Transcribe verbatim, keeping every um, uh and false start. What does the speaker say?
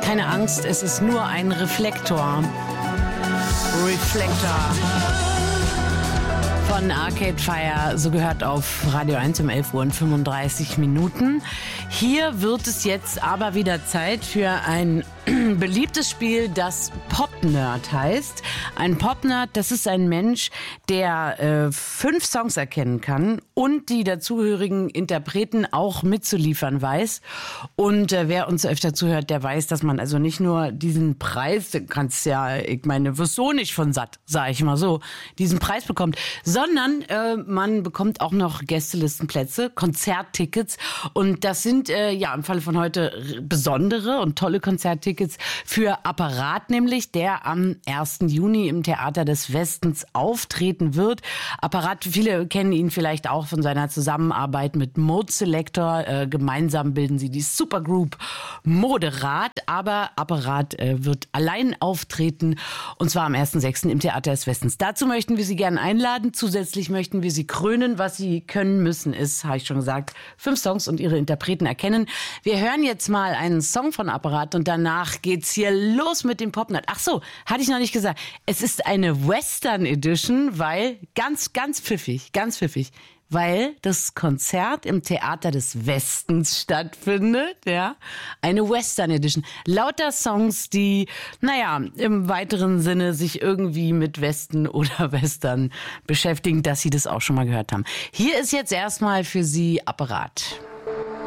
Keine Angst, es ist nur ein Reflektor. Reflektor von Arcade Fire, so gehört auf Radio eins um elf Uhr und fünfunddreißig Minuten. Hier wird es jetzt aber wieder Zeit für ein beliebtes Spiel, das Pop-Nerd heißt. Ein Pop-Nerd, das ist ein Mensch, der äh, fünf Songs erkennen kann und die dazugehörigen Interpreten auch mitzuliefern weiß. Und äh, wer uns öfter zuhört, der weiß, dass man also nicht nur diesen Preis, den kannst ja, ich meine, wirst so nicht von satt, sag ich mal so, diesen Preis bekommt, sondern äh, man bekommt auch noch Gästelistenplätze, Konzerttickets. Und das sind äh, ja im Falle von heute besondere und tolle Konzerttickets für Apparat, nämlich der am ersten Juni im Theater des Westens auftreten wird. Apparat, viele kennen ihn vielleicht auch von seiner Zusammenarbeit mit Mode Selector. Äh, gemeinsam bilden sie die Supergroup Moderat, aber Apparat äh, wird allein auftreten und zwar am ersten sechsten im Theater des Westens. Dazu möchten wir Sie gerne einladen. Zusätzlich möchten wir Sie krönen. Was Sie können müssen ist, habe ich schon gesagt, fünf Songs und ihre Interpreten erkennen. Wir hören jetzt mal einen Song von Apparat und danach geht's hier los mit dem Pop-Nerd. Ach so, hatte ich noch nicht gesagt. Es ist eine Western Edition, weil ganz, ganz pfiffig, ganz pfiffig, weil das Konzert im Theater des Westens stattfindet, ja. Eine Western Edition. Lauter Songs, die, naja, im weiteren Sinne sich irgendwie mit Westen oder Western beschäftigen, dass Sie das auch schon mal gehört haben. Hier ist jetzt erstmal für Sie Apparat.